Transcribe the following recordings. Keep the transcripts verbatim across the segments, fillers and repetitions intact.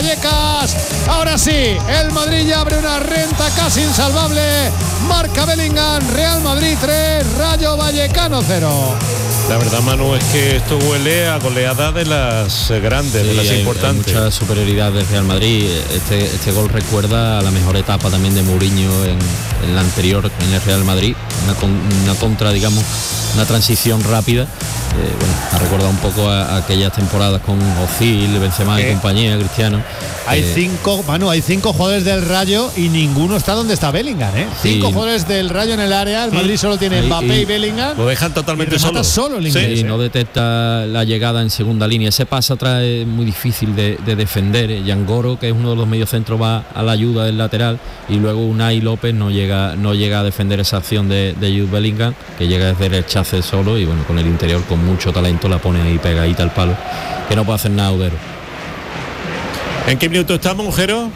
Vallecas. Ahora sí, el Madrid ya abre una renta casi insalvable. Marca Bellingham, Real Madrid tres, Rayo Vallecano cero. La verdad, Manu, es que esto huele a goleada de las grandes, sí, de las hay, importantes. Hay mucha superioridad del Real Madrid. Este, este gol recuerda a la mejor etapa también de Mourinho en, en la anterior en el Real Madrid. Una, con, una contra, digamos, una transición rápida. Eh, bueno, ha recordado un poco a, a aquellas temporadas con Ozil, Benzema eh, y compañía, Cristiano. Hay eh, cinco, Manu, hay cinco jugadores del Rayo y ninguno está donde está Bellingham, ¿eh? Cinco sí, jugadores del Rayo en el área. El Madrid solo tiene Mbappé y, y Bellingham. Lo dejan totalmente solo. solo el sí, y no detecta la llegada en segunda línea. Ese pase atrás es muy difícil de, de defender. Yangoro, que es uno de los mediocentros, va a la ayuda del lateral, y luego Unai López no llega, no llega a defender esa acción de, de Jude Bellingham, que llega desde el rechace solo, y bueno, con el interior con mucho talento la pone ahí pegadita al palo, que no puede hacer nada Udero. ¿En qué minuto estamos, Ujero?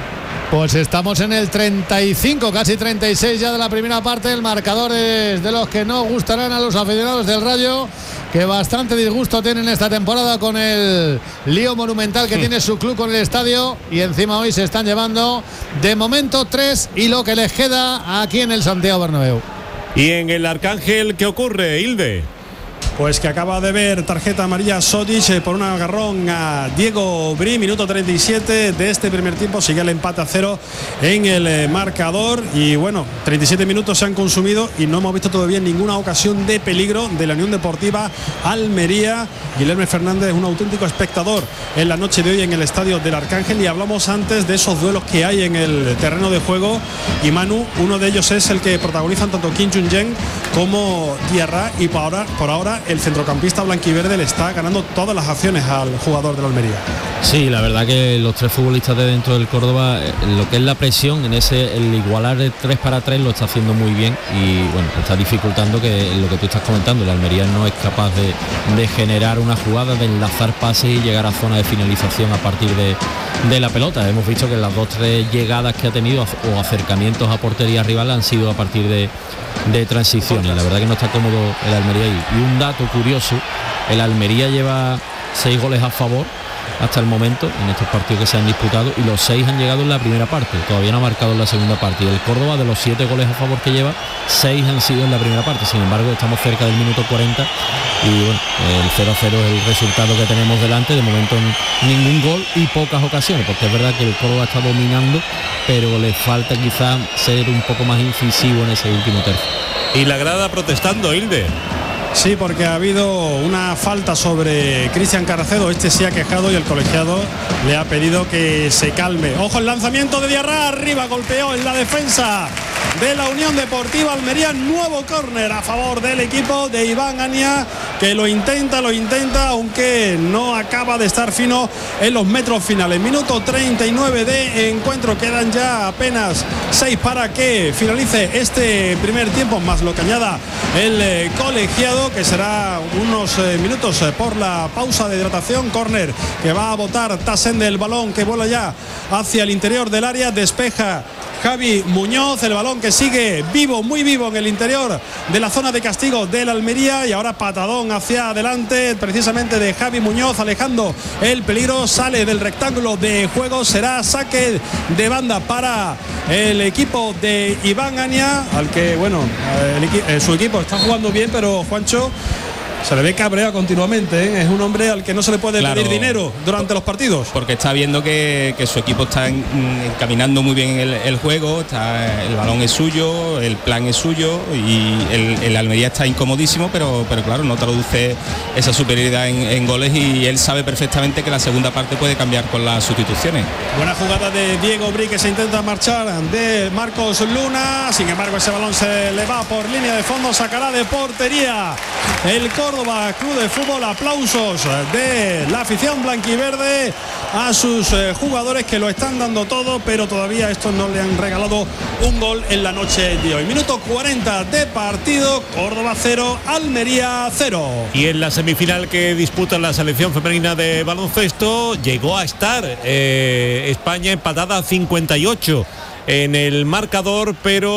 Pues estamos en el treinta y cinco, casi treinta y seis ya de la primera parte. El marcador es de los que no gustarán a los aficionados del Rayo, que bastante disgusto tienen esta temporada con el lío monumental que tiene su club con el estadio, y encima hoy se están llevando de momento tres y lo que les queda aquí en el Santiago Bernabéu. ¿Y en el Arcángel qué ocurre, Hilde? Pues que acaba de ver tarjeta amarilla Sodic por un agarrón a Diego Bri, minuto treinta y siete de este primer tiempo. Sigue el empate a cero en el marcador, y bueno, treinta y siete minutos se han consumido y no hemos visto todavía ninguna ocasión de peligro de la Unión Deportiva Almería. Guilherme Fernández es un auténtico espectador en la noche de hoy en el estadio del Arcángel, y hablamos antes de esos duelos que hay en el terreno de juego, y Manu, uno de ellos es el que protagonizan tanto Kim Jong-un como Diarra, y por ahora, por ahora el centrocampista blanquiverde le está ganando todas las acciones al jugador de la Almería. Sí, la verdad que los tres futbolistas de dentro del Córdoba, lo que es la presión, en ese el igualar el tres para tres lo está haciendo muy bien, y bueno, está dificultando que lo que tú estás comentando, la Almería no es capaz de, de generar una jugada, de enlazar pases y llegar a zona de finalización a partir de, de la pelota. Hemos visto que las dos tres llegadas que ha tenido o acercamientos a portería rival han sido a partir de, de transiciones. La verdad que no está cómodo el Almería ahí. Y un dato curioso, el Almería lleva seis goles a favor hasta el momento en estos partidos que se han disputado, y los seis han llegado en la primera parte, todavía no ha marcado en la segunda parte. Y el Córdoba, de los siete goles a favor que lleva, seis han sido en la primera parte. Sin embargo, estamos cerca del minuto cuarenta y bueno, el cero a cero es el resultado que tenemos delante. De momento ningún gol y pocas ocasiones, porque es verdad que el Córdoba está dominando, pero le falta quizá ser un poco más incisivo en ese último tercio. Y la grada protestando, Hilde. Sí, porque ha habido una falta sobre Cristian Carracedo. Este se ha quejado y el colegiado le ha pedido que se calme. Ojo, el lanzamiento de Diarra, arriba, golpeó en la defensa de la Unión Deportiva Almería. Nuevo córner a favor del equipo de Iván Ania, que lo intenta, lo intenta, aunque no acaba de estar fino en los metros finales. Minuto treinta y nueve de encuentro, quedan ya apenas seis para que finalice este primer tiempo, más lo que añada el eh, colegiado, que será unos eh, minutos eh, por la pausa de hidratación. Córner que va a botar Tasende, el balón que vuela ya hacia el interior del área, despeja Javi Muñoz, el balón que sigue vivo, muy vivo en el interior de la zona de castigo del Almería, y ahora patadón hacia adelante precisamente de Javi Muñoz, alejando el peligro, sale del rectángulo de juego, será saque de banda para el equipo de Iván Ania, al que bueno, el equi- su equipo está jugando bien, pero Juancho, se le ve cabreado continuamente, ¿eh? Es un hombre al que no se le puede claro, pedir dinero durante los partidos. Porque está viendo que, que su equipo está en, encaminando muy bien el, el juego, está, el balón es suyo, el plan es suyo, y el, el Almería está incomodísimo, pero, pero claro, no traduce esa superioridad en, en goles, y él sabe perfectamente que la segunda parte puede cambiar con las sustituciones. Buena jugada de Diego Bri, que se intenta marchar de Marcos Luna, sin embargo ese balón se le va por línea de fondo, sacará de portería el Córdoba Club de Fútbol. Aplausos de la afición blanquiverde a sus eh, jugadores, que lo están dando todo, pero todavía estos no le han regalado un gol en la noche de hoy. Minuto cuarenta de partido, Córdoba cero, Almería cero. Y en la semifinal que disputa la selección femenina de baloncesto llegó a estar eh, España empatada a cincuenta y ocho en el marcador, pero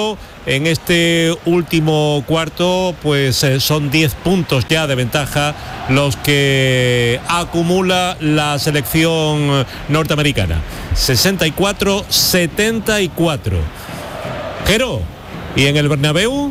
en este último cuarto, pues eh, son diez puntos ya de ventaja los que acumula la selección norteamericana. sesenta y cuatro setenta y cuatro. Jero, ¿y en el Bernabéu?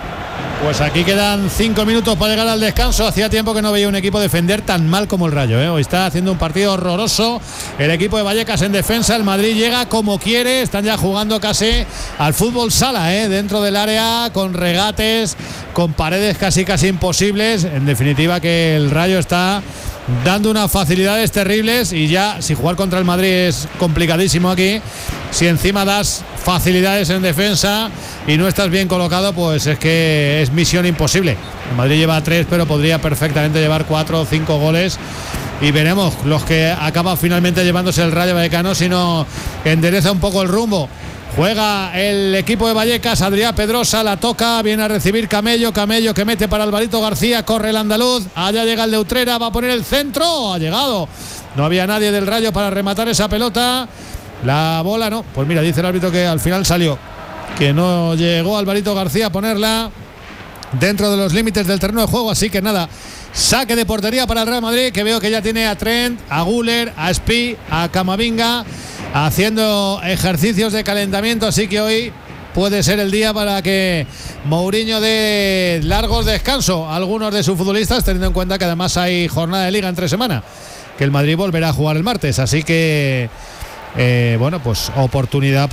Pues aquí quedan cinco minutos para llegar al descanso. Hacía tiempo que no veía un equipo defender tan mal como el Rayo, ¿eh? Hoy está haciendo un partido horroroso el equipo de Vallecas en defensa. El Madrid llega como quiere. Están ya jugando casi al fútbol sala, ¿eh? Dentro del área, con regates, con paredes casi casi imposibles. En definitiva, que el Rayo está dando unas facilidades terribles, y ya si jugar contra el Madrid es complicadísimo aquí, si encima das facilidades en defensa y no estás bien colocado, pues es que es misión imposible. El Madrid lleva tres, pero podría perfectamente llevar cuatro o cinco goles, y veremos los que acaba finalmente llevándose el Rayo Vallecano si no endereza un poco el rumbo. Juega el equipo de Vallecas, Adrián Pedrosa, la toca, viene a recibir Camello, Camello que mete para Alvarito García, corre el andaluz, allá llega el de Utrera, va a poner el centro, ha llegado, no había nadie del Rayo para rematar esa pelota, la bola no, pues mira, dice el árbitro que al final salió, que no llegó Alvarito García a ponerla dentro de los límites del terreno de juego, así que nada, saque de portería para el Real Madrid, que veo que ya tiene a Trent, a Güler, a Spi, a Camavinga haciendo ejercicios de calentamiento, así que hoy puede ser el día para que Mourinho dé largos descansos a algunos de sus futbolistas, teniendo en cuenta que además hay jornada de liga entre semana, que el Madrid volverá a jugar el martes, así que eh, bueno, pues oportunidad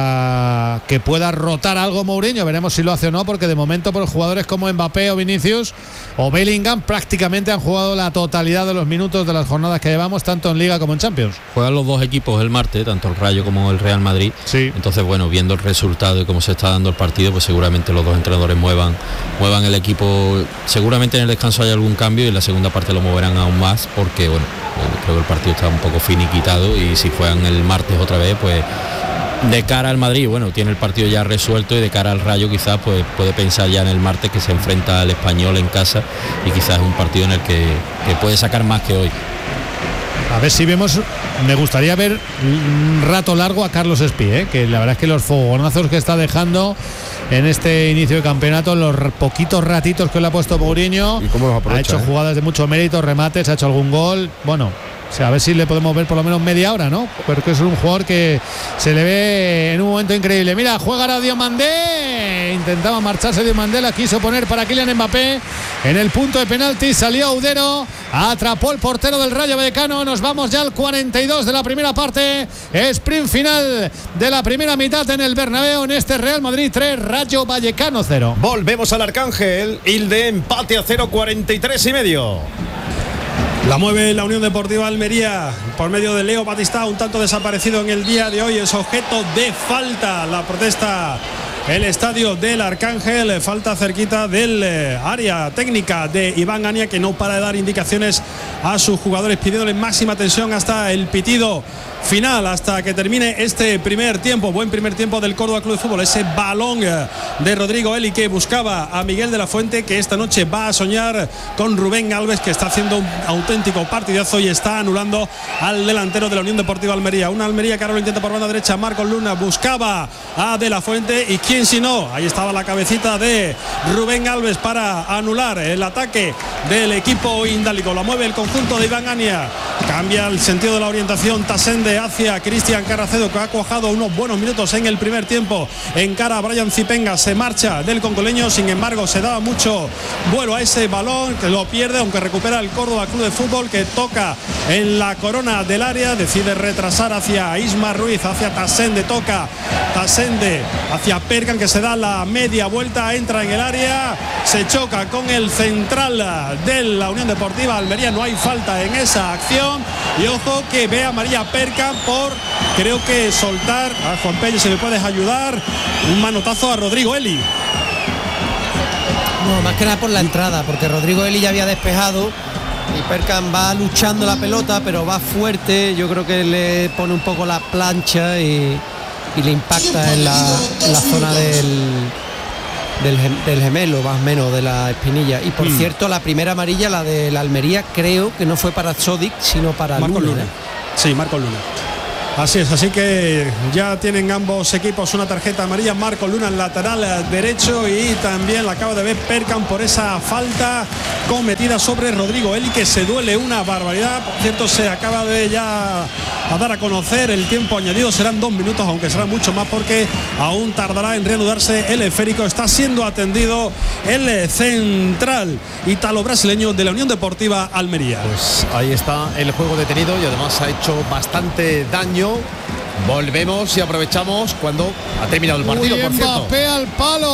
para que pueda rotar algo Mourinho. Veremos si lo hace o no, porque de momento por jugadores como Mbappé o Vinicius o Bellingham prácticamente han jugado la totalidad de los minutos de las jornadas que llevamos, tanto en Liga como en Champions. Juegan los dos equipos el martes, tanto el Rayo como el Real Madrid. Sí. Entonces, bueno, viendo el resultado y cómo se está dando el partido, pues seguramente los dos entrenadores muevan, muevan el equipo. Seguramente en el descanso hay algún cambio y en la segunda parte lo moverán aún más, porque bueno, creo que el partido está un poco finiquitado, y si juegan el martes otra vez, pues de cara al Madrid, bueno, tiene el partido ya resuelto, y de cara al Rayo quizás pues puede pensar ya en el martes, que se enfrenta al Español en casa, y quizás es un partido en el que, que puede sacar más que hoy. A ver si vemos, me gustaría ver un rato largo a Carlos Espí, ¿eh? Que la verdad es que los fogonazos que está dejando en este inicio de campeonato, los poquitos ratitos que le ha puesto Mourinho, ¿y cómo los aprovecha, ha hecho eh? jugadas de mucho mérito, remates, ha hecho algún gol, bueno, o sea, a ver si le podemos ver por lo menos media hora, ¿no? Porque es un jugador que se le ve en un momento increíble. Mira, juega ahora Diomandé, intentaba marcharse Diomandé, la quiso poner para Kylian Mbappé en el punto de penalti, salió Udero, atrapó el portero del Rayo Vallecano. Nos vamos ya al cuarenta y dos de la primera parte, sprint final de la primera mitad en el Bernabéu, en este Real Madrid tres, Rayo Vallecano cero. Volvemos al Arcángel, Hilde, empate a cero, cuarenta y tres y medio. La mueve la Unión Deportiva Almería por medio de Leo Batistá, un tanto desaparecido en el día de hoy, es objeto de falta. La protesta el estadio del Arcángel, falta cerquita del área técnica de Iván Ania, que no para de dar indicaciones a sus jugadores, pidiéndole máxima tensión hasta el pitido final, hasta que termine este primer tiempo. Buen primer tiempo del Córdoba Club de Fútbol, ese balón de Rodrigo Eli que buscaba a Miguel de la Fuente, que esta noche va a soñar con Rubén Alves, que está haciendo un auténtico partidazo y está anulando al delantero de la Unión Deportiva Almería. Una Almería que ahora lo intenta por banda derecha, Marcos Luna buscaba a de la Fuente, y quién si no, ahí estaba la cabecita de Rubén Alves para anular el ataque del equipo indálico. La mueve el conjunto de Iván Ania, cambia el sentido de la orientación Tasende hacia Cristian Carracedo, que ha cuajado unos buenos minutos en el primer tiempo. Encara a Brian Zipenga, se marcha del congoleño, sin embargo se daba mucho vuelo a ese balón, que lo pierde, aunque recupera el Córdoba Club de Fútbol, que toca en la corona del área, decide retrasar hacia Isma Ruiz, hacia Tasende, toca Tasende hacia Perkan, que se da la media vuelta, entra en el área, se choca con el central de la Unión Deportiva Almería. No hay falta en esa acción, y ojo que ve a María Perkan por, creo que soltar a Juan Peña, si me puedes ayudar, un manotazo a Rodrigo Eli. No, más que nada por la entrada, porque Rodrigo Eli ya había despejado y Perkan va luchando la pelota, pero va fuerte. Yo creo que le pone un poco la plancha y, y le impacta en la, en la zona del, del, del gemelo, más o menos, de la espinilla. Y por mm. cierto, la primera amarilla, la de la Almería, creo que no fue para Zodic, sino para Marcos Luna. Luna. Sí, Marcos Luna. Así es, así que ya tienen ambos equipos una tarjeta amarilla. Marco Luna en lateral derecho y también la acaba de ver Perkan por esa falta cometida sobre Rodrigo Eli, que se duele una barbaridad. Por cierto, se acaba de ya a dar a conocer el tiempo añadido, serán dos minutos, aunque será mucho más porque aún tardará en reanudarse el esférico. Está siendo atendido el central italo-brasileño de la Unión Deportiva Almería. Pues ahí está el juego detenido y además ha hecho bastante daño. Volvemos y aprovechamos cuando ha terminado el partido. Uy, por cierto. Mbappé al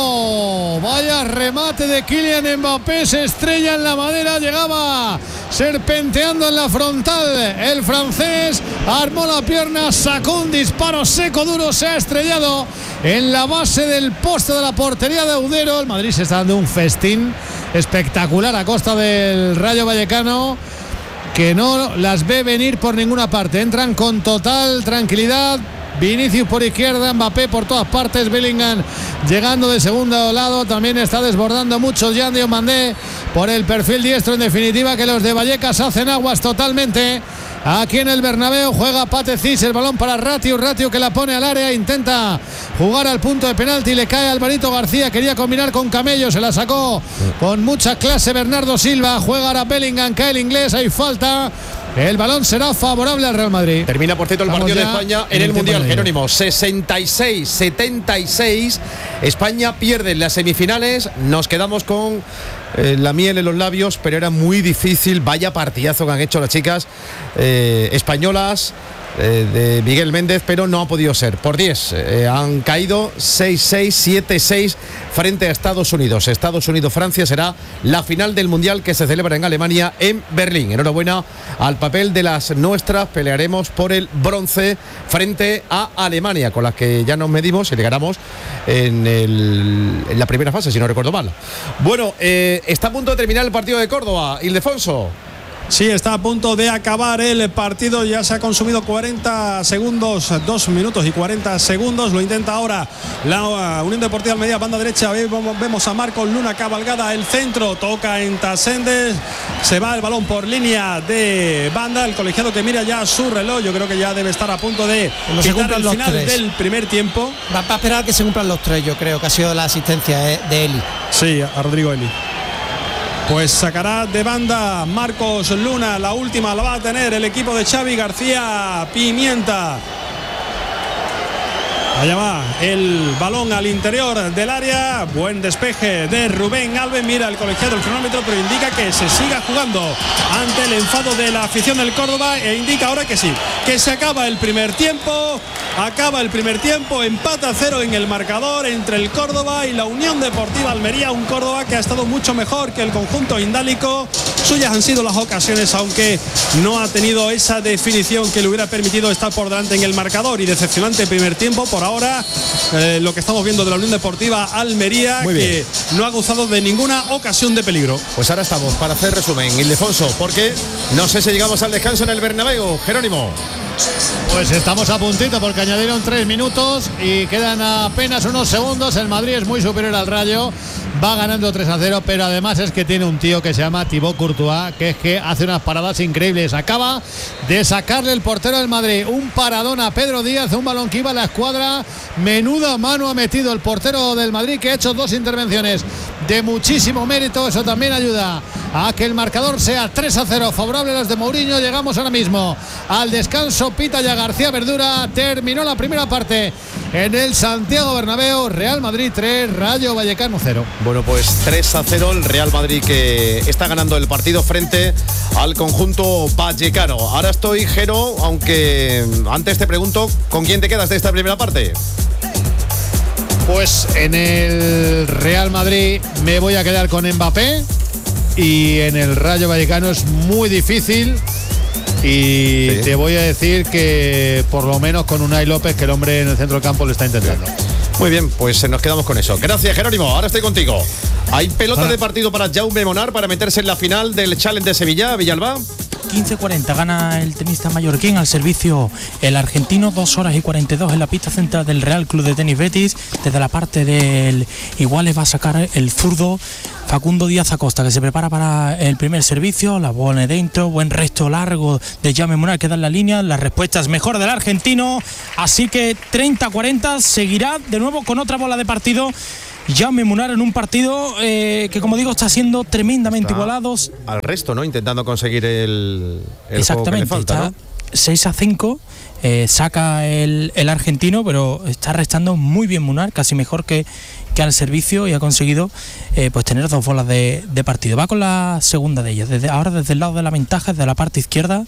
palo. Vaya remate de Kylian Mbappé. Se estrella en la madera. Llegaba serpenteando en la frontal. El francés armó la pierna, sacó un disparo seco, duro. Se ha estrellado en la base del poste de la portería de Audero. El Madrid se está dando un festín espectacular a costa del Rayo Vallecano, que no las ve venir por ninguna parte. Entran con total tranquilidad. Vinicius por izquierda, Mbappé por todas partes, Bellingham llegando de segundo lado. También está desbordando mucho Jan Diomandé por el perfil diestro. En definitiva, que los de Vallecas hacen aguas totalmente. Aquí en el Bernabéu juega Patecís, el balón para Ratiu, Ratiu que la pone al área, intenta jugar al punto de penalti, le cae a Alvarito García, quería combinar con Camello, se la sacó con mucha clase Bernardo Silva, juega ahora Bellingham, cae el inglés, hay falta. El balón será favorable al Real Madrid. Termina, por cierto, el Vamos partido de ya España en en el el Mundial, tiempo Jerónimo. sesenta y seis setenta y seis. España pierde en las semifinales. Nos quedamos con eh, la miel en los labios, pero era muy difícil. Vaya partidazo que han hecho las chicas eh, españolas eh, de Miguel Méndez, pero no ha podido ser. Por diez eh, han caído seis seis, siete seis frente a Estados Unidos. Estados Unidos-Francia será la final del Mundial que se celebra en Alemania, en Berlín. Enhorabuena al papel de las nuestras. Pelearemos por el bronce frente a Alemania, con las que ya nos medimos y le ganamos en, el, en la primera fase, si no recuerdo mal. Bueno, eh, está a punto de terminar el partido de Córdoba. Ildefonso. Sí, está a punto de acabar el partido. Ya se ha consumido cuarenta segundos, dos minutos y cuarenta segundos. Lo intenta ahora la Unión Deportiva Almería, banda derecha. Vemos a Marcos Luna, cabalgada el centro, toca en Tasendes. Se va el balón por línea de banda. El colegiado que mira ya su reloj. Yo creo que ya debe estar a punto de no quitar el final tres. del primer tiempo. Va a esperar que se cumplan los tres, yo creo que ha sido la asistencia de Eli. Sí, a Rodrigo Eli. Pues sacará de banda Marcos Luna. La última la va a tener el equipo de Xavi García Pimienta. Allá va el balón al interior del área. Buen despeje de Rubén Alves. Mira el colegiado el cronómetro, pero indica que se siga jugando ante el enfado de la afición del Córdoba. E indica ahora que sí, que se acaba el primer tiempo. Acaba el primer tiempo. Empate a cero en el marcador entre el Córdoba y la Unión Deportiva Almería. Un Córdoba que ha estado mucho mejor que el conjunto indálico. Suyas han sido las ocasiones, aunque no ha tenido esa definición que le hubiera permitido estar por delante en el marcador. Y decepcionante primer tiempo. Por ahora eh, lo que estamos viendo de la Unión Deportiva Almería, que no ha gozado de ninguna ocasión de peligro. Pues ahora estamos para hacer resumen, Ildefonso, porque no sé si llegamos al descanso en el Bernabéu. Jerónimo. Pues estamos a puntito porque añadieron tres minutos y quedan apenas unos segundos. El Madrid es muy superior al Rayo, va ganando tres a cero, pero además es que tiene un tío que se llama Thibaut Courtois, que es que hace unas paradas increíbles. Acaba de sacarle el portero del Madrid un paradón a Pedro Díaz, un balón que iba a la escuadra. Menuda mano ha metido el portero del Madrid, que ha hecho dos intervenciones de muchísimo mérito. Eso también ayuda a que el marcador sea tres a cero favorable a los de Mourinho. Llegamos ahora mismo al descanso. Pita ya García Verdura. Terminó la primera parte en el Santiago Bernabéu. Real Madrid tres, Rayo Vallecano cero. Bueno, pues tres a cero el Real Madrid, que está ganando el partido frente al conjunto vallecano. Ahora estoy, Jero, aunque antes te pregunto, ¿con quién te quedas de esta primera parte? Pues en el Real Madrid me voy a quedar con Mbappé, y en el Rayo Vallecano es muy difícil. Y sí, te voy a decir que por lo menos con Unai López, que el hombre en el centro del campo lo está intentando. Muy bien, pues nos quedamos con eso. Gracias, Jerónimo. Ahora estoy contigo. ¿Hay pelota Hola. de partido para Jaume Monar para meterse en la final del Challenge de Sevilla, Villalba? quince cuarenta gana el tenista mallorquín. Al servicio el argentino, dos horas y cuarenta y dos en la pista central del Real Club de Tenis Betis. Desde la parte del Iguales va a sacar el zurdo Facundo Díaz Acosta, que se prepara para el primer servicio. La bola dentro, buen resto largo de Jaume Munar, que da en la línea. La respuesta es mejor del argentino, así que treinta cuarenta. Seguirá de nuevo con otra bola de partido Jaume Munar en un partido eh, que, como digo, está siendo tremendamente está igualados. Al resto, ¿no? Intentando conseguir el, el Exactamente, juego que le falta, está ¿no? seis a cinco. Eh, saca el, el argentino, pero está restando muy bien Munar, casi mejor que, que al servicio, y ha conseguido eh, pues tener dos bolas de, de partido. Va con la segunda de ellas. Desde, ahora desde el lado de la ventaja, desde la parte izquierda,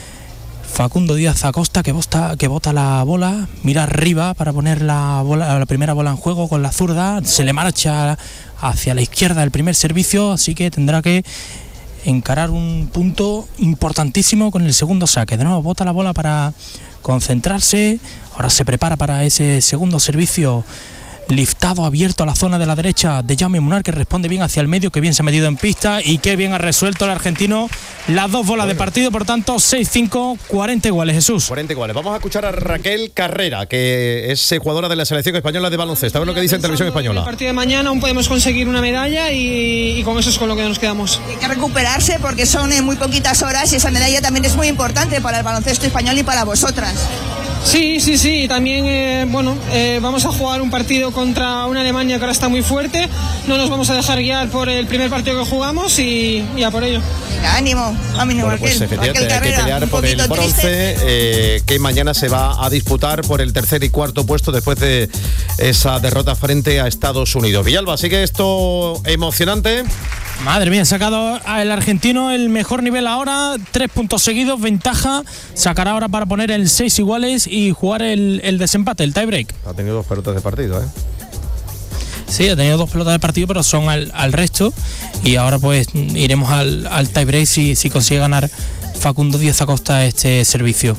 Facundo Díaz Acosta, que bota, que bota la bola, mira arriba para poner la, bola, la primera bola en juego con la zurda. Se le marcha hacia la izquierda el primer servicio, así que tendrá que encarar un punto importantísimo con el segundo saque. De nuevo bota la bola para concentrarse. Ahora se prepara para ese segundo servicio liftado, abierto a la zona de la derecha de Jaume Munar, que responde bien hacia el medio, que bien se ha metido en pista y que bien ha resuelto el argentino las dos bolas bueno. de partido. Por tanto, seis cinco, cuarenta iguales, Jesús. cuarenta iguales. Vamos a escuchar a Raquel Carrera, que es jugadora de la selección española de baloncesto. A ver lo que dice en Televisión Española. En el partido de mañana aún podemos conseguir una medalla y, y con eso es con lo que nos quedamos. Hay que recuperarse porque son en muy poquitas horas y esa medalla también es muy importante para el baloncesto español y para vosotras. Sí, sí, sí, también eh, bueno, eh, vamos a jugar un partido contra una Alemania que ahora está muy fuerte. No nos vamos a dejar guiar por el primer partido que jugamos y, y a por ello. Ánimo, ánimo, bueno, pues Raquel, efectivamente Raquel hay Carrera, que pelear por el bronce eh, que mañana se va a disputar por el tercer y cuarto puesto después de esa derrota frente a Estados Unidos. Villalba, sigue esto emocionante. Madre mía, ha sacado el argentino el mejor nivel ahora, tres puntos seguidos, ventaja, sacará ahora para poner el seis iguales y jugar el, el desempate, el tiebreak. Ha tenido dos pelotas de partido, ¿eh? Sí, ha tenido dos pelotas de partido, pero son al, al resto, y ahora pues iremos al, al tiebreak si, si consigue ganar Facundo Díaz Acosta este servicio.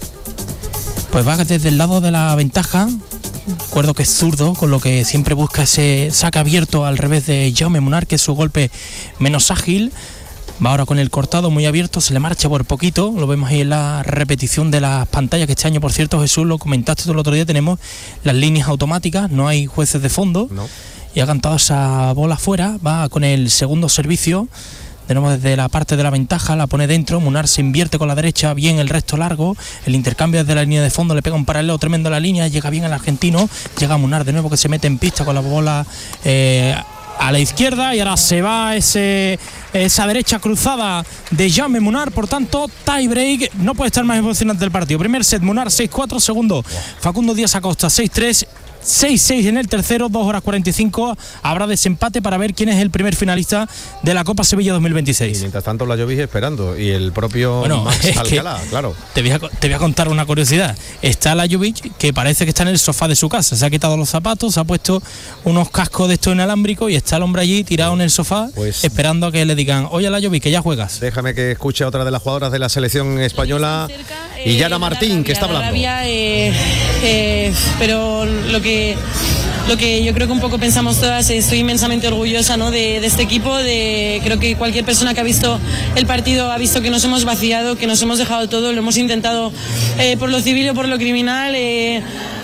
Pues va desde el lado de la ventaja. Recuerdo que es zurdo, con lo que siempre busca ese saque abierto al revés de Jaume Munar, que es su golpe menos ágil. Va ahora con el cortado muy abierto, se le marcha por poquito. Lo vemos ahí en la repetición de las pantallas, que este año, por cierto, Jesús, lo comentaste tú el otro día, tenemos las líneas automáticas, no hay jueces de fondo. No. Y ha cantado esa bola fuera. Va con el segundo servicio. Tenemos desde la parte de la ventaja, la pone dentro, Munar se invierte con la derecha, bien el resto largo, el intercambio desde la línea de fondo, le pega un paralelo tremendo a la línea, llega bien el argentino, llega Munar de nuevo, que se mete en pista con la bola eh, a la izquierda, y ahora se va ese, esa derecha cruzada de Jaume Munar. Por tanto, tie break, no puede estar más emocionante el partido. Primer set Munar seis cuatro, segundo Facundo Díaz Acosta seis tres, seis seis en el tercero, dos horas cuarenta y cinco. Habrá desempate para ver quién es el primer finalista de la Copa Sevilla dos mil veintiséis. Y mientras tanto, Lajovic esperando, y el propio bueno, Max Alcalá, claro. Te voy, a, te voy a contar una curiosidad. Está Lajovic, que parece que está en el sofá de su casa. Se ha quitado los zapatos, se ha puesto unos cascos de estos inalámbricos y está el hombre allí tirado en el sofá, pues, esperando a que le digan: oye, Lajovic, que ya juegas. Déjame que escuche a otra de las jugadoras de la selección española, cerca, eh, y Yana Martín, rabia, que está hablando. Rabia, eh, eh, pero lo que Lo que yo creo que un poco pensamos todas, estoy inmensamente orgullosa, ¿no?, de, de este equipo, de, creo que cualquier persona que ha visto el partido ha visto que nos hemos vaciado, que nos hemos dejado todo, lo hemos intentado eh, por lo civil o por lo criminal, eh,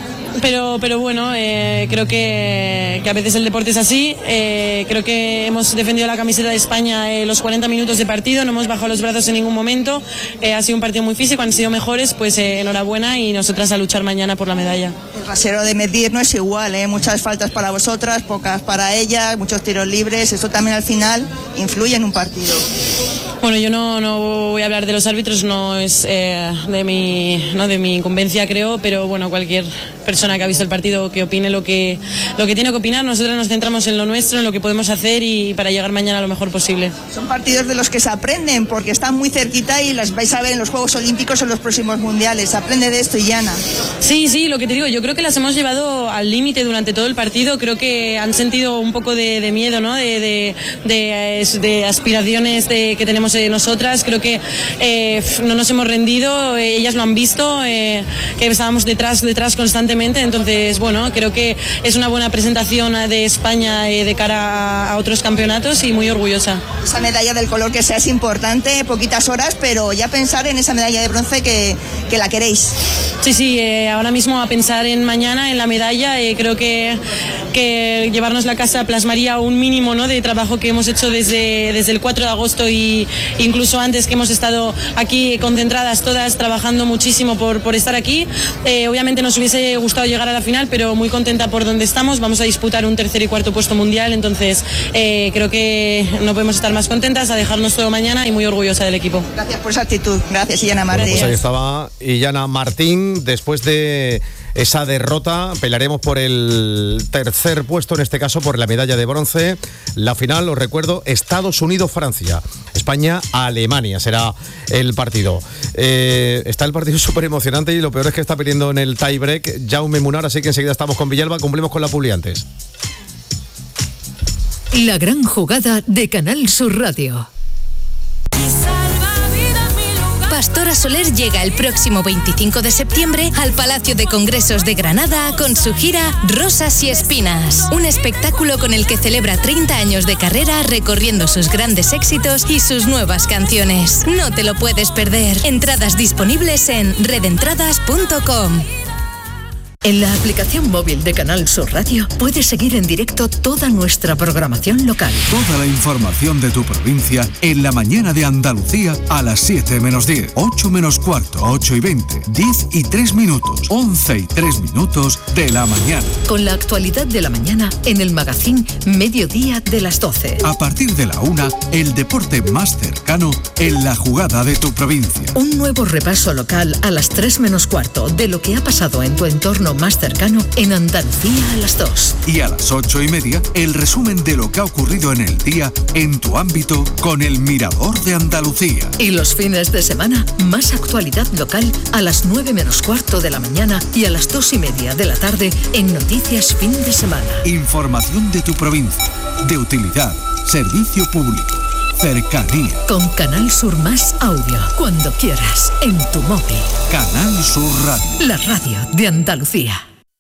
pero, pero bueno, eh, creo que, que a veces el deporte es así. Eh, creo que hemos defendido la camiseta de España eh, los cuarenta minutos de partido, no hemos bajado los brazos en ningún momento. Eh, ha sido un partido muy físico, han sido mejores, pues eh, enhorabuena, y nosotras a luchar mañana por la medalla. El rasero de medir no es igual, ¿eh? Muchas faltas para vosotras, pocas para ellas, muchos tiros libres, eso también al final influye en un partido. Bueno, yo no, no voy a hablar de los árbitros, no es eh, de mi no de mi incumbencia, creo, pero bueno, cualquier persona que ha visto el partido que opine lo que lo que tiene que opinar. Nosotros nos centramos en lo nuestro, en lo que podemos hacer, y para llegar mañana lo mejor posible. Son partidos de los que se aprenden porque están muy cerquita y las vais a ver en los Juegos Olímpicos o en los próximos Mundiales. Se aprende de esto, Yana. Sí, sí, lo que te digo, yo creo que las hemos llevado al límite durante todo el partido. Creo que han sentido un poco de, de miedo, ¿no? De, de, de, de aspiraciones de, que tenemos eh, nosotras. Creo que eh, no nos hemos rendido, eh, ellas lo han visto, eh, que estábamos detrás, detrás constantemente. Entonces, bueno, creo que es una buena presentación de España eh, de cara a, a otros campeonatos y muy orgullosa. Esa medalla del color que sea es importante, poquitas horas, pero ya pensar en esa medalla de bronce que, que la queréis. Sí, sí, eh, ahora mismo a pensar en mañana, en la medalla, eh, creo que, que llevarnos la casa plasmaría un mínimo, ¿no?, de trabajo que hemos hecho desde, desde el cuatro de agosto y incluso antes, que hemos estado aquí concentradas todas trabajando muchísimo por, por estar aquí. Eh, obviamente nos hubiese gustado llegar a la final, pero muy contenta por donde estamos. Vamos a disputar un tercer y cuarto puesto mundial, entonces eh, creo que no podemos estar más contentas, a dejarnos todo mañana y muy orgullosa del equipo. Gracias por esa actitud. Gracias, Illana Martín. Bueno, pues ahí estaba Illana Martín. Después de esa derrota pelearemos por el tercer puesto, en este caso por la medalla de bronce. La final, os recuerdo, Estados Unidos-Francia. España-Alemania será el partido. Eh, está el partido súper emocionante y lo peor es que está perdiendo en el tie break Jaume Munar, así que enseguida estamos con Villalba. Cumplimos con la publi antes. La gran jugada de Canal Sur Radio. Pastora Soler llega el próximo veinticinco de septiembre al Palacio de Congresos de Granada con su gira Rosas y Espinas. Un espectáculo con el que celebra treinta años de carrera recorriendo sus grandes éxitos y sus nuevas canciones. No te lo puedes perder. Entradas disponibles en redentradas punto com. En la aplicación móvil de Canal Sur Radio puedes seguir en directo toda nuestra programación local. Toda la información de tu provincia en la mañana de Andalucía a las siete menos diez, ocho menos cuarto, ocho y veinte, diez y tres minutos, once y tres minutos de la mañana. Con la actualidad de la mañana en el magazín Mediodía de las doce. A partir de la una, el deporte más cercano en la jugada de tu provincia. Un nuevo repaso local a las tres menos cuarto de lo que ha pasado en tu entorno más cercano en Andalucía a las dos. Y a las ocho y media, el resumen de lo que ha ocurrido en el día en tu ámbito con el Mirador de Andalucía. Y los fines de semana, más actualidad local a las nueve menos cuarto de la mañana y a las dos y media de la tarde en Noticias Fin de Semana. Información de tu provincia, de utilidad, servicio público, cercanía. Con Canal Sur Más Audio, cuando quieras, en tu móvil. Canal Sur Radio. La radio de Andalucía.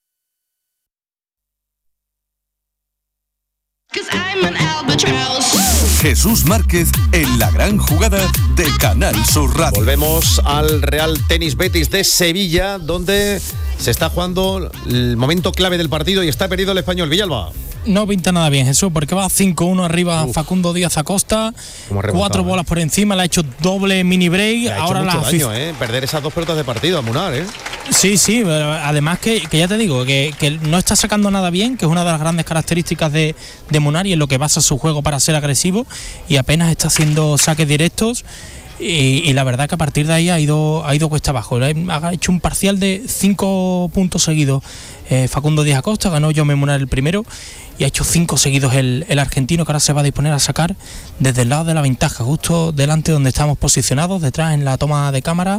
Jesús Márquez en la gran jugada de Canal Sur Radio. Volvemos al Real Tenis Betis de Sevilla, donde se está jugando el momento clave del partido y está perdido el Español. Villalba. No pinta nada bien, Jesús, porque va cinco uno arriba. Uf. Facundo Díaz Acosta, cuatro bolas eh. por encima, le ha hecho doble mini break. Le ha Ahora hecho mucho la daño, ¿eh? Perder esas dos pelotas de partido a Munar, ¿eh? Sí, sí, además que, que ya te digo, que, que no está sacando nada bien, que es una de las grandes características de, de Munar y en lo que basa su juego para ser agresivo, y apenas está haciendo saques directos. Y, y la verdad que a partir de ahí ha ido ha ido cuesta abajo. Ha hecho un parcial de cinco puntos seguidos eh, Facundo Díaz Acosta, ganó Jaume Munar el primero y ha hecho cinco seguidos el, el argentino, que ahora se va a disponer a sacar desde el lado de la ventaja, justo delante donde estamos posicionados, detrás en la toma de cámara.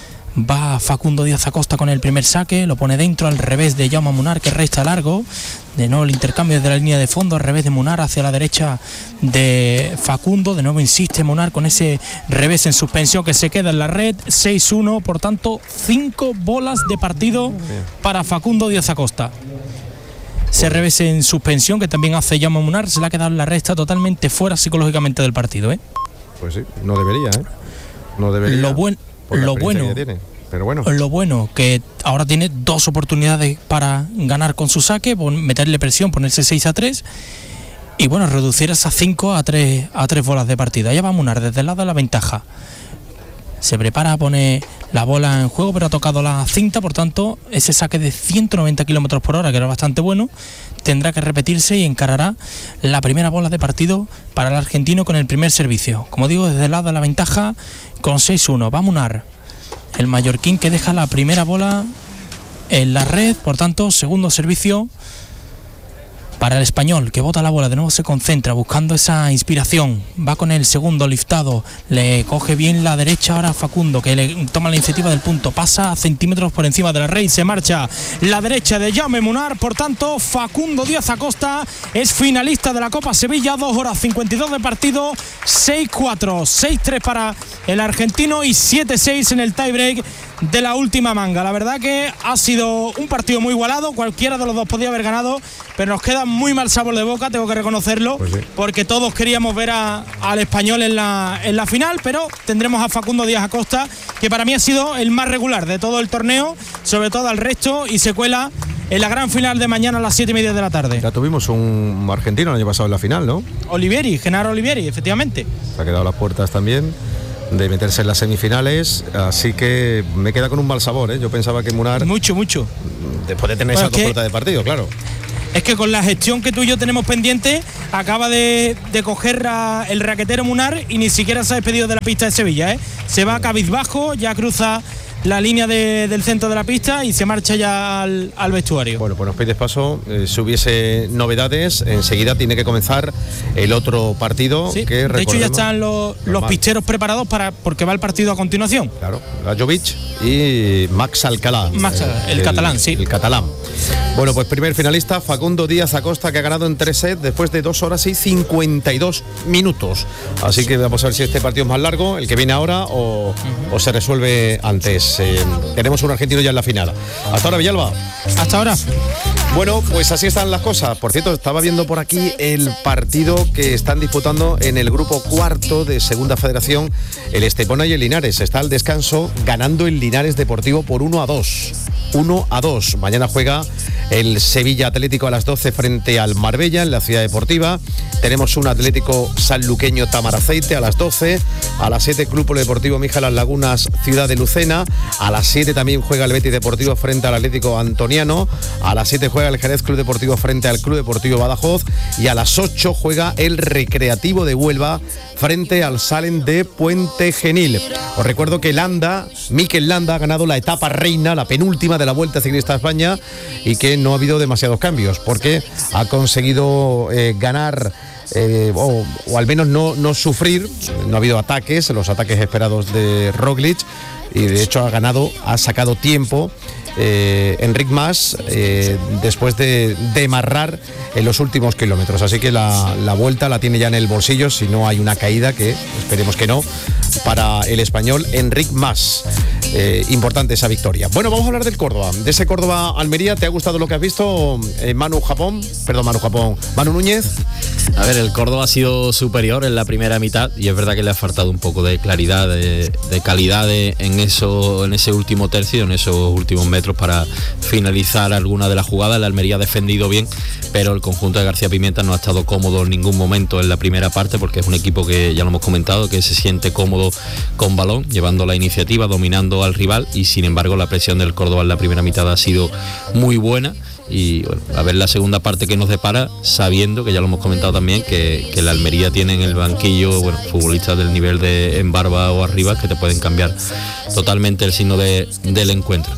Va Facundo Díaz Acosta con el primer saque, lo pone dentro al revés de Jaume Munar, que resta largo. De nuevo el intercambio desde la línea de fondo, al revés de Munar hacia la derecha de Facundo. De nuevo insiste Munar con ese revés en suspensión que se queda en la red. seis uno, por tanto, cinco bolas de partido para Facundo Díaz Acosta. Ese revés en suspensión que también hace Jaume Munar, se le ha quedado en la red, está totalmente fuera psicológicamente del partido, ¿eh? Pues sí, no debería, ¿eh? No debería. Lo bueno. Lo bueno, pero bueno, lo bueno que ahora tiene dos oportunidades para ganar con su saque, meterle presión, ponerse seis a tres y bueno, reducir esas cinco a tres a tres bolas de partida. Ya va Munar desde el lado de la ventaja. Se prepara a poner la bola en juego, pero ha tocado la cinta, por tanto, ese saque de ciento noventa kilómetros por hora, que era bastante bueno, tendrá que repetirse y encarará la primera bola de partido para el argentino con el primer servicio. Como digo, desde el lado de la ventaja con seis uno. Va Munar, el mallorquín, que deja la primera bola en la red, por tanto, segundo servicio para el Español, que bota la bola, de nuevo se concentra buscando esa inspiración, va con el segundo liftado, le coge bien la derecha ahora Facundo, que le toma la iniciativa del punto, pasa a centímetros por encima de la red, se marcha la derecha de Jaume Munar. Por tanto, Facundo Díaz Acosta es finalista de la Copa Sevilla, dos horas cincuenta y dos de partido, seis cuatro, seis tres para el argentino y siete seis en el tiebreak de la última manga. La verdad que ha sido un partido muy igualado, cualquiera de los dos podía haber ganado, pero nos queda muy mal sabor de boca, tengo que reconocerlo, pues sí, porque todos queríamos ver a, al Español en la, en la final, pero tendremos a Facundo Díaz Acosta, que para mí ha sido el más regular de todo el torneo, sobre todo al resto, y se cuela en la gran final de mañana a las siete y media de la tarde. Ya tuvimos un argentino el año pasado en la final, ¿no? Olivieri, Genaro Olivieri, efectivamente. Se ha quedado a las puertas también de meterse en las semifinales, así que me queda con un mal sabor, ¿eh? Yo pensaba que Munar... Mucho, mucho. Después de tener pues esas dos puertas de partido, claro. Es que con la gestión que tú y yo tenemos pendiente, acaba de, de coger a el raquetero Munar y ni siquiera se ha despedido de la pista de Sevilla, ¿eh? Se va cabizbajo, ya cruza la línea de, del centro de la pista y se marcha ya al, al vestuario. Bueno, pues nos pides paso, eh, si hubiese novedades, enseguida tiene que comenzar el otro partido. Sí, que de hecho ya están los, los pisteros preparados para porque va el partido a continuación. Claro, Lajovic y Max Alcalá. Max, el, el, el catalán, sí. El catalán. Bueno, pues primer finalista, Facundo Díaz Acosta, que ha ganado en tres sets después de dos horas y cincuenta y dos minutos. Así que vamos a ver si este partido es más largo, el que viene ahora, o, uh-huh. o se resuelve antes. Eh, tenemos un argentino ya en la final. Hasta ahora, Villalba. Hasta ahora. Bueno, pues así están las cosas. Por cierto, estaba viendo por aquí el partido que están disputando en el grupo cuarto de Segunda Federación, el Estepona y el Linares. Está al descanso ganando el Linares Deportivo por uno a dos. uno a dos. Mañana juega el Sevilla Atlético a las doce frente al Marbella en la Ciudad Deportiva. Tenemos un Atlético sanluqueño Tamaraceite a las doce. A las siete Club Polideportivo Mija Las Lagunas Ciudad de Lucena. A las siete también juega el Betis Deportivo frente al Atlético Antoniano. A las siete juega el Jerez Club Deportivo frente al Club Deportivo Badajoz. Y a las ocho juega el Recreativo de Huelva frente al Salem de Puente Genil. Os recuerdo que Landa, Mikel Landa, ha ganado la etapa reina, la penúltima de la Vuelta Ciclista a España, y que no ha habido demasiados cambios porque ha conseguido eh, ganar eh, o, o al menos no, no sufrir, no ha habido ataques, los ataques esperados de Roglic, y de hecho ha ganado, ha sacado tiempo Eh, Enric Mas eh, después de demarrar en los últimos kilómetros, así que la, la vuelta la tiene ya en el bolsillo si no hay una caída, que esperemos que no, para el español Enric Mas. Eh, importante esa victoria. Bueno, vamos a hablar del Córdoba, de ese Córdoba Almería. ¿Te ha gustado lo que has visto, eh, Manu Japón? Perdón, Manu Japón, Manu Núñez. A ver, el Córdoba ha sido superior en la primera mitad y es verdad que le ha faltado un poco de claridad, de, de calidad de, en eso, en ese último tercio, en esos últimos metros para finalizar alguna de las jugadas. El Almería ha defendido bien, pero el conjunto de García Pimienta no ha estado cómodo en ningún momento en la primera parte, porque es un equipo que ya lo hemos comentado, que se siente cómodo con balón, llevando la iniciativa, dominando al rival, y sin embargo la presión del Córdoba en la primera mitad ha sido muy buena. Y bueno, a ver la segunda parte que nos depara, sabiendo que ya lo hemos comentado también, que, que la Almería tiene en el banquillo, bueno, futbolistas del nivel de Embarba o Arribas que te pueden cambiar totalmente el signo de, del encuentro.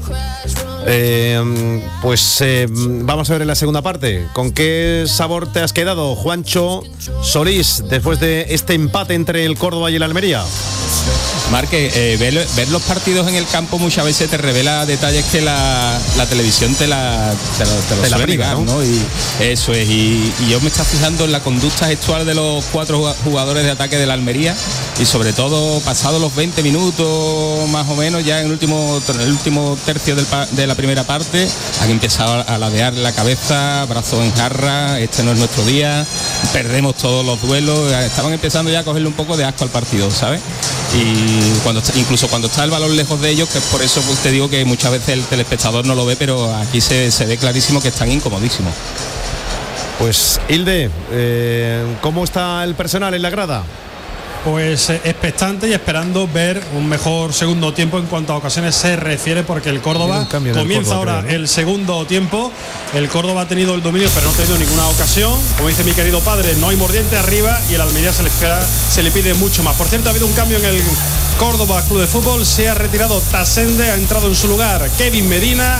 Eh, pues eh, vamos a ver en la segunda parte con qué sabor te has quedado, Juancho Solís, después de este empate entre el Córdoba y el Almería. Marque, eh, ver, ver los partidos en el campo muchas veces te revela detalles que la, la televisión te la te lo, te lo te la priva, negar, ¿no? ¿no? Y eso es, y, y yo me estoy fijando en la conducta gestual de los cuatro jugadores de ataque de la Almería, y sobre todo pasados los veinte minutos más o menos, ya en el último el último tercio del, de la primera parte, han empezado a ladear la cabeza, brazos en jarra, este no es nuestro día, perdemos todos los duelos, estaban empezando ya a cogerle un poco de asco al partido, ¿sabes? Y cuando incluso cuando está el balón lejos de ellos, que por eso pues, te digo que muchas veces el telespectador no lo ve, pero aquí se, se ve clarísimo que están incomodísimos. Pues Hilde, eh, ¿cómo está el personal en la grada? Pues eh, expectante y esperando ver un mejor segundo tiempo en cuanto a ocasiones se refiere, porque el Córdoba comienza Córdoba, ahora creo, ¿no? el segundo tiempo. El Córdoba ha tenido el dominio, pero no ha tenido ninguna ocasión. Como dice mi querido padre, no hay mordiente arriba, y el Almería se le, espera, se le pide mucho más. Por cierto, ha habido un cambio en el Córdoba Club de Fútbol. Se ha retirado Tasende, ha entrado en su lugar Kevin Medina.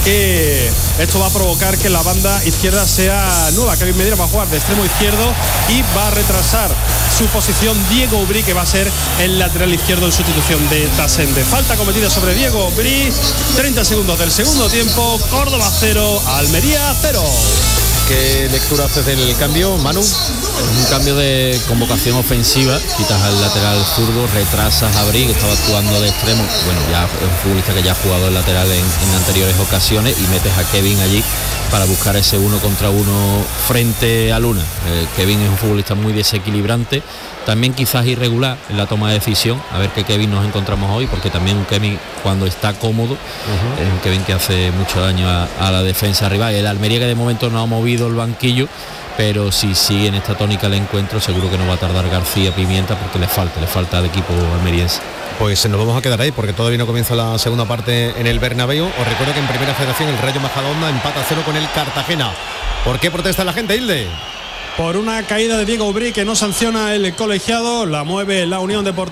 que esto va a provocar que la banda izquierda sea nueva. Kevin Medina va a jugar de extremo izquierdo y va a retrasar su posición Diego Ubrí, que va a ser el lateral izquierdo en sustitución de Tasende. Falta cometida sobre Diego Ubrí, treinta segundos del segundo tiempo, Córdoba cero, Almería cero. ¿Qué lectura haces del cambio, Manu? Un cambio de convocación ofensiva, quitas al lateral zurdo, retrasas a Bri, que estaba actuando de extremo, bueno, ya es un futbolista que ya ha jugado el lateral en, en anteriores ocasiones, y metes a Kevin allí para buscar ese uno contra uno frente a Luna. Eh, Kevin es un futbolista muy desequilibrante, también quizás irregular en la toma de decisión, a ver qué Kevin nos encontramos hoy, porque también un Kevin cuando está cómodo, uh-huh. es un Kevin que hace mucho daño a, a la defensa rival. El Almería, que de momento no ha movido el banquillo, pero si sigue en esta tónica el encuentro, seguro que no va a tardar García Pimienta, porque le falta, le falta al equipo almeriense. Pues nos vamos a quedar ahí, porque todavía no comienza la segunda parte en el Bernabéu. Os recuerdo que en Primera Federación el Rayo Majadahonda empata a cero con el Cartagena. ¿Por qué protesta la gente, Hilde? Por una caída de Diego Ubrí que no sanciona el colegiado, la mueve la Unión Deportiva